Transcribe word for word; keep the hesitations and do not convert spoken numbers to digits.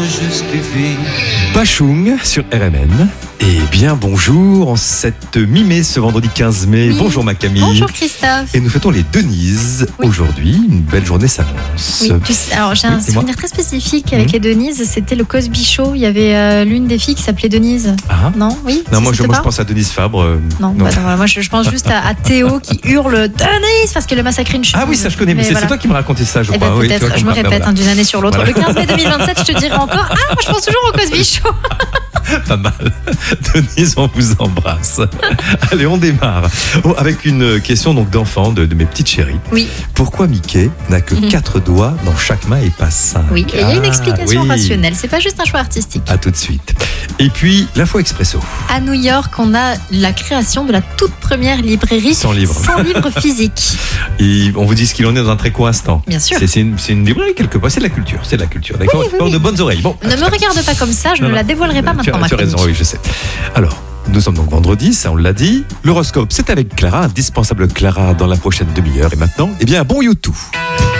justifie. Bachung sur R M N. Et bien bonjour en cette mi-mai, ce vendredi quinze mai. Oui. Bonjour ma Camille. Bonjour Christophe. Et nous fêtons les Denises. Oui. Aujourd'hui, une belle journée s'annonce. Oui, tu sais, alors j'ai un Oui, dis-moi. souvenir très spécifique avec Mmh. les Denises, c'était le Cosby Show. Il y avait euh, l'une des filles qui s'appelait Denise. Ah. Non, oui. Non, ça moi, je, c'était moi je pas pense à Denise Fabre. euh, Non, bah non, voilà, moi je, je pense juste à, à Théo qui hurle Denise parce qu'elle a massacré une chose. Ah oui, ça je connais, mais, c'est, voilà. c'est toi qui me racontais ça, je Eh crois. ben, Oui, peut-être, tu vois, je me comme- répète ben, hein, d'une année sur l'autre. Voilà. Le quinze mai deux mille vingt-sept, je te dirai encore. Ah, moi je pense toujours au Cosby Show. voilà. Pas mal. Denise, on vous embrasse. Allez, on démarre. Oh, avec une question donc d'enfant, de, de mes petites chéries. Oui, Pourquoi Mickey n'a que Mhm. quatre doigts dans chaque main et pas cinq? oui. Et il y a une Ah, explication oui. rationnelle. C'est pas juste un choix artistique. À tout de suite. Et puis, l'info expresso. À New York, on a la création de la toute première librairie Sans livre. sans livre physique. Et on vous dit ce qu'il en est dans un très court instant. Bien sûr. C'est, c'est, une, c'est une librairie quelque part. C'est de la culture. C'est de la culture. D'accord. Oui, oui, Faut avoir oui. de bonnes oreilles. Bon. Ne me regarde pas comme ça, je Non, ne non. la dévoilerai pas Tu maintenant, as, ma tu as raison, chronique. oui, je sais. Alors, nous sommes donc vendredi, ça on l'a dit. L'horoscope, c'est avec Clara, indispensable Clara dans la prochaine demi-heure. Et maintenant, eh bien, bon YouTube.